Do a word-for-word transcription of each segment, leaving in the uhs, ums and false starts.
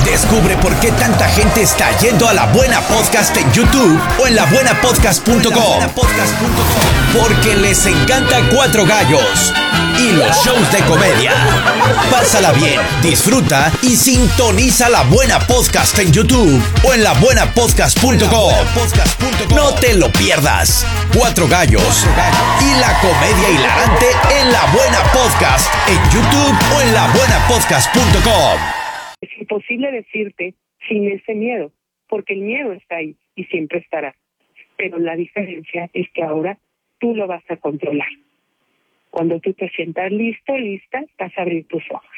Descubre por qué tanta gente está yendo a La Buena Podcast en YouTube o en la buena podcast punto com. Porque les encanta Cuatro Gallos y los shows de comedia. Pásala bien, disfruta y sintoniza La Buena Podcast en YouTube o en la buena podcast punto com. No te lo pierdas. Cuatro Gallos y la comedia hilarante en La Buena Podcast en YouTube o en la buena podcast punto com. Es imposible decirte sin ese miedo, porque el miedo está ahí y siempre estará. Pero la diferencia es que ahora tú lo vas a controlar. Cuando tú te sientas listo, lista, vas a abrir tus ojos.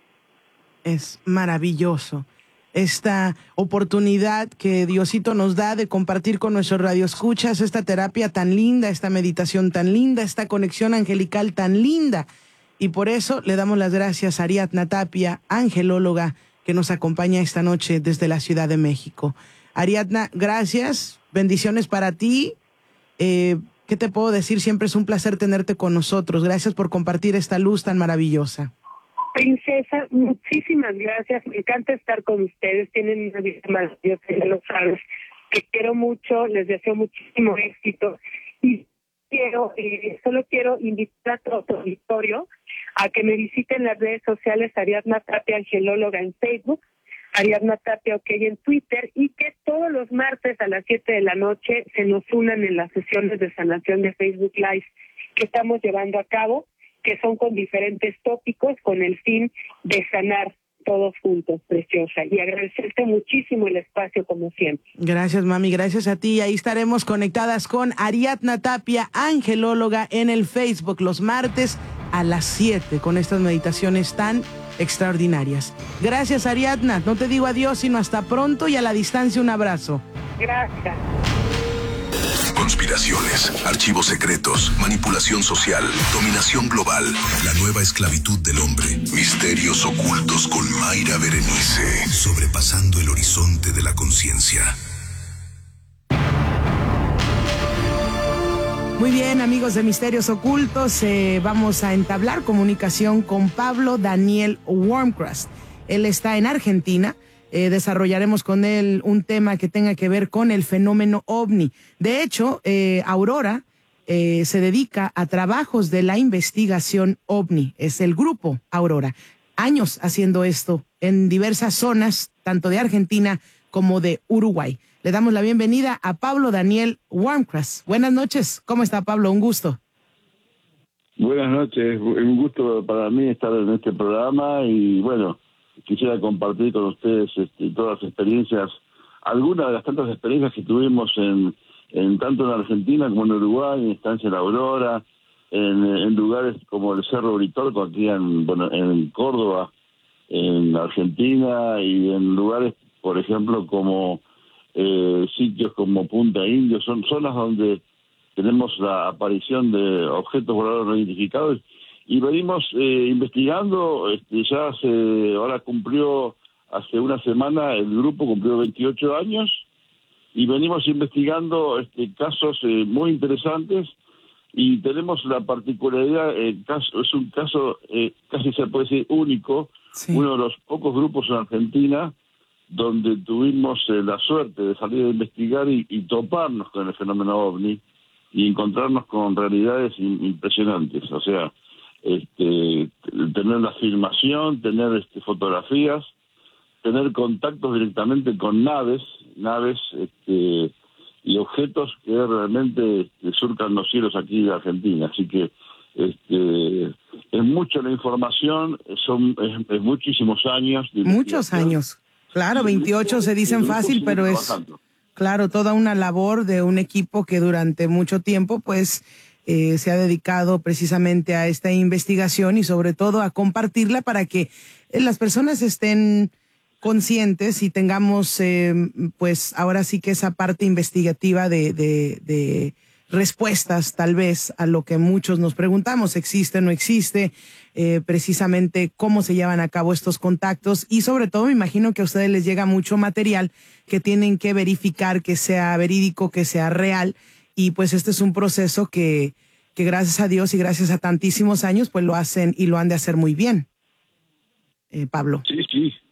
Es maravilloso esta oportunidad que Diosito nos da de compartir con nuestros radioescuchas esta terapia tan linda, esta meditación tan linda, esta conexión angelical tan linda. Y por eso le damos las gracias a Ariadna Tapia, angelóloga, que nos acompaña esta noche desde la Ciudad de México. Ariadna, gracias, bendiciones para ti. Eh, ¿Qué te puedo decir? Siempre es un placer tenerte con nosotros. Gracias por compartir esta luz tan maravillosa. Princesa, muchísimas gracias. Me encanta estar con ustedes. Tienen una vida maravillosa, ya lo sabes. Que quiero mucho, les deseo muchísimo éxito. Y quiero, eh, solo quiero invitar a todo tu auditorio a que me visiten las redes sociales Ariadna Tapia, angelóloga en Facebook, Ariadna Tapia OK en Twitter, y que todos los martes a las siete de la noche se nos unan en las sesiones de sanación de Facebook Live que estamos llevando a cabo, que son con diferentes tópicos con el fin de sanar todos juntos, preciosa, y agradecerte muchísimo el espacio como siempre. Gracias, mami, gracias a ti. Ahí estaremos conectadas con Ariadna Tapia, angelóloga, en el Facebook los martes a las siete con estas meditaciones tan extraordinarias. Gracias, Ariadna. No te digo adiós, sino hasta pronto, y a la distancia un abrazo. Gracias. Conspiraciones, archivos secretos, manipulación social, dominación global, la nueva esclavitud del hombre, misterios ocultos con Mayra Berenice, sobrepasando el horizonte de la conciencia. Muy bien, amigos de Misterios Ocultos, eh, vamos a entablar comunicación con Pablo Daniel Wormcrust. Él está en Argentina. Eh, desarrollaremos con él un tema que tenga que ver con el fenómeno ovni. De hecho, eh, Aurora eh, se dedica a trabajos de la investigación ovni. Es el grupo Aurora. Años haciendo esto en diversas zonas, tanto de Argentina como de Uruguay. Le damos la bienvenida a Pablo Daniel Wormcrust. Buenas noches. ¿Cómo está, Pablo? Un gusto. Buenas noches. Un gusto para mí estar en este programa y, bueno, quisiera compartir con ustedes este, todas las experiencias, algunas de las tantas experiencias que tuvimos en, en tanto en Argentina como en Uruguay, en Estancia La Aurora, en, en lugares como el Cerro Uritorco, aquí en, bueno, en Córdoba, en Argentina, y en lugares, por ejemplo, como eh, sitios como Punta Indio, son zonas donde tenemos la aparición de objetos voladores no identificados. Y venimos eh, investigando, este, ya hace, ahora cumplió, hace una semana el grupo cumplió veintiocho años, y venimos investigando este, casos eh, muy interesantes, y tenemos la particularidad, eh, caso, es un caso eh, casi se puede decir único, sí. Uno de los pocos grupos en Argentina donde tuvimos eh, la suerte de salir a investigar y, y toparnos con el fenómeno ovni y encontrarnos con realidades impresionantes, o sea, Este, tener la filmación, tener este, fotografías, tener contactos directamente con naves, naves este, y objetos que realmente este, surcan los cielos aquí de Argentina. Así que este, es mucha la información, son es, es muchísimos años. Muchos años, claro, veintiocho se dicen fácil, pero es, claro, toda una labor de un equipo que durante mucho tiempo, pues, Eh, se ha dedicado precisamente a esta investigación y sobre todo a compartirla para que eh, las personas estén conscientes y tengamos eh, pues ahora sí que esa parte investigativa de, de, de respuestas tal vez a lo que muchos nos preguntamos, existe o no existe, eh, precisamente cómo se llevan a cabo estos contactos, y sobre todo me imagino que a ustedes les llega mucho material que tienen que verificar que sea verídico, que sea real. Y pues este es un proceso que, que gracias a Dios y gracias a tantísimos años, pues lo hacen y lo han de hacer muy bien, eh, Pablo. Sí, sí,